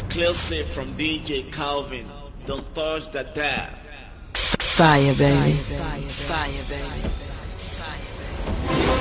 Exclusive from DJ Calvin. Don't touch the dial. Fire, baby. Fire, baby.